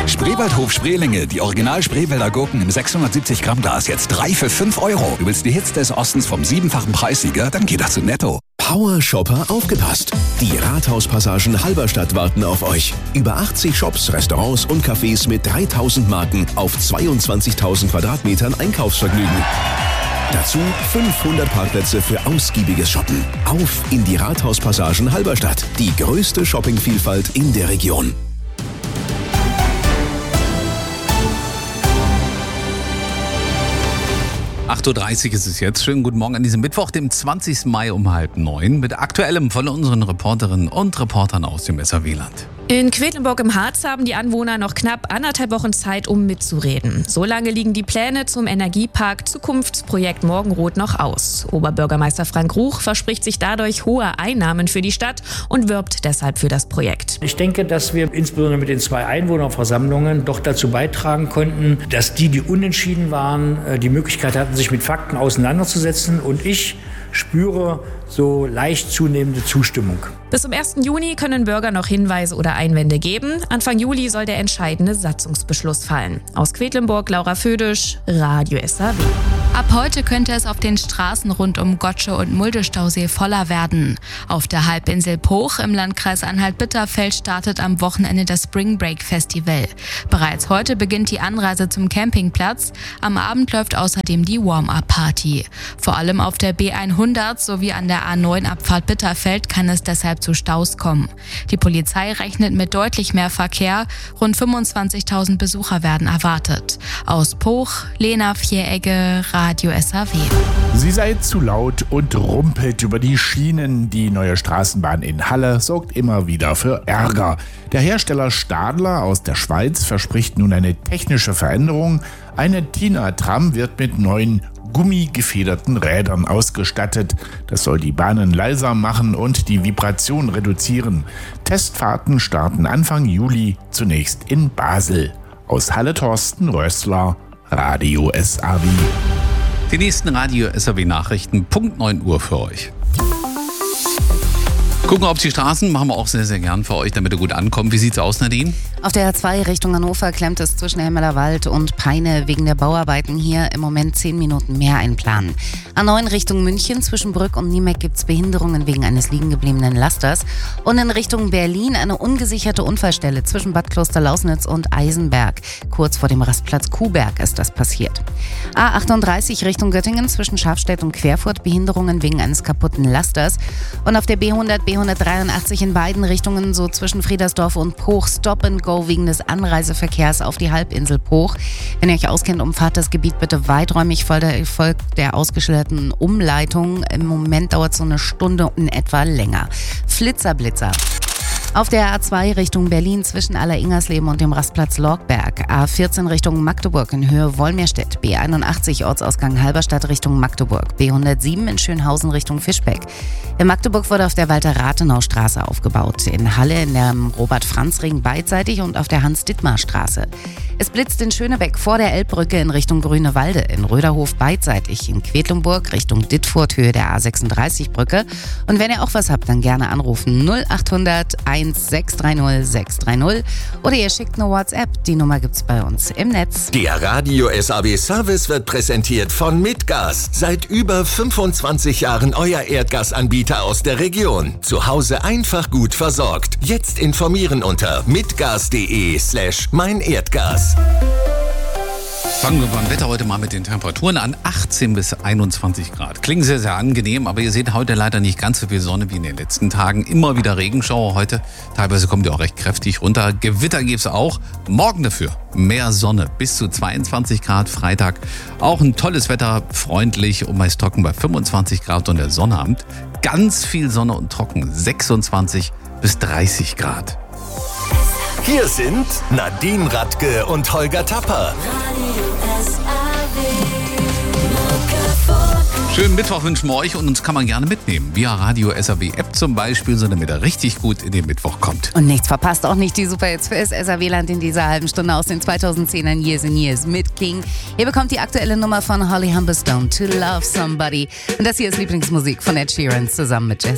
Spreewaldhof Spreelinge, die Original Spreewälder Gurken im 670 Gramm Glas, jetzt 3 für 5 Euro. Du willst die Hits des Ostens vom 7-fachen Preissieger? Dann geht das zu Netto. Power-Shopper, aufgepasst! Die Rathauspassagen Halberstadt warten auf euch. Über 80 Shops, Restaurants und Cafés mit 3000 Marken auf 22.000 Quadratmetern Einkaufsvergnügen. Dazu 500 Parkplätze für ausgiebiges Shoppen. Auf in die Rathauspassagen Halberstadt. Die größte Shoppingvielfalt in der Region. 8.30 Uhr ist es jetzt. Schönen guten Morgen an diesem Mittwoch, dem 20. Mai um 8:30 mit Aktuellem von unseren Reporterinnen und Reportern aus dem SAW-Land. In Quedlinburg im Harz haben die Anwohner noch knapp 1,5 Wochen Zeit, um mitzureden. So lange liegen die Pläne zum Energiepark Zukunftsprojekt Morgenrot noch aus. Oberbürgermeister Frank Ruch verspricht sich dadurch hohe Einnahmen für die Stadt und wirbt deshalb für das Projekt. Ich denke, dass wir insbesondere mit den 2 Einwohnerversammlungen doch dazu beitragen konnten, dass die unentschieden waren, die Möglichkeit hatten, sich mit Fakten auseinanderzusetzen. Und ich spüre so leicht zunehmende Zustimmung. Bis zum 1. Juni können Bürger noch Hinweise oder Einwände geben. Anfang Juli soll der entscheidende Satzungsbeschluss fallen. Aus Quedlinburg, Laura Födisch, Radio SAW. Ab heute könnte es auf den Straßen rund um Gottsche und Mulde-Stausee voller werden. Auf der Halbinsel Poch im Landkreis Anhalt-Bitterfeld startet am Wochenende das Spring Break Festival. Bereits heute beginnt die Anreise zum Campingplatz. Am Abend läuft außerdem die Warm-Up-Party. Vor allem auf der B100 sowie an der A9-Abfahrt Bitterfeld kann es deshalb zu Staus kommen. Die Polizei rechnet mit deutlich mehr Verkehr. Rund 25.000 Besucher werden erwartet. Aus Poch, Lena Vieregge, Radio SAW. Sie sei zu laut und rumpelt über die Schienen. Die neue Straßenbahn in Halle sorgt immer wieder für Ärger. Der Hersteller Stadler aus der Schweiz verspricht nun eine technische Veränderung. Eine Tina-Tram wird mit neuen gummigefederten Rädern ausgestattet. Das soll die Bahnen leiser machen und die Vibration reduzieren. Testfahrten starten Anfang Juli, zunächst in Basel. Aus Halle Thorsten Rössler, Radio SAW. Die nächsten Radio SAW-Nachrichten, Punkt 9 Uhr für euch. Gucken auf die Straßen, machen wir auch sehr, sehr gern für euch, damit ihr gut ankommt. Wie sieht's aus, Nadine? Auf der A2 Richtung Hannover klemmt es zwischen Hemmelerwald und Peine wegen der Bauarbeiten hier im Moment 10 Minuten mehr einplanen. A9 Richtung München zwischen Brück und Niemeck gibt es Behinderungen wegen eines liegengebliebenen Lasters. Und in Richtung Berlin eine ungesicherte Unfallstelle zwischen Bad Klosterlausnitz und Eisenberg. Kurz vor dem Rastplatz Kuhberg ist das passiert. A38 Richtung Göttingen zwischen Schafstedt und Querfurt Behinderungen wegen eines kaputten Lasters. Und auf der B100, B183 in beiden Richtungen, so zwischen Friedersdorf und Poch, Stop and Go wegen des Anreiseverkehrs auf die Halbinsel Poch. Wenn ihr euch auskennt, umfahrt das Gebiet bitte weiträumig folgt der ausgeschilderten Umleitung. Im Moment dauert es so eine Stunde in etwa länger. Flitzer-Blitzer. Auf der A2 Richtung Berlin zwischen Aller-Ingersleben und dem Rastplatz Lorgberg. A14 Richtung Magdeburg in Höhe Wolmirstedt. B81 Ortsausgang Halberstadt Richtung Magdeburg. B107 in Schönhausen Richtung Fischbeck. In Magdeburg wurde auf der Walter-Rathenau-Straße aufgebaut. In Halle in der Robert-Franz-Ring beidseitig und auf der Hans-Dittmar-Straße. Es blitzt in Schönebeck vor der Elbbrücke in Richtung Grünewalde. In Röderhof beidseitig. In Quedlinburg Richtung Dittfurt Höhe der A36-Brücke. Und wenn ihr auch was habt, dann gerne anrufen 0800 1630 630 oder ihr schickt eine WhatsApp. Die Nummer gibt's bei uns im Netz. Der Radio SAW Service wird präsentiert von Mitgas. Seit über 25 Jahren euer Erdgasanbieter aus der Region. Zu Hause einfach gut versorgt. Jetzt informieren unter mitgas.de/meinerdgas. Fangen wir beim Wetter heute mal mit den Temperaturen an. 18 bis 21 Grad. Klingt sehr, sehr angenehm, aber ihr seht heute leider nicht ganz so viel Sonne wie in den letzten Tagen. Immer wieder Regenschauer heute. Teilweise kommt ihr auch recht kräftig runter. Gewitter gibt es auch. Morgen dafür mehr Sonne. Bis zu 22 Grad Freitag. Auch ein tolles Wetter, freundlich und meist trocken bei 25 Grad und der Sonnabend. Ganz viel Sonne und trocken. 26 bis 30 Grad. Hier sind Nadine Radke und Holger Tapper. Schönen Mittwoch wünschen wir euch und uns kann man gerne mitnehmen. Via Radio SAW App zum Beispiel, so damit er richtig gut in den Mittwoch kommt. Und nichts verpasst, auch nicht die Superhits für das SAW-Land in dieser halben Stunde aus den 2010ern Years and Years mit King. Ihr bekommt die aktuelle Nummer von Holly Humberstone, To Love Somebody. Und das hier ist Lieblingsmusik von Ed Sheeran zusammen mit Jess.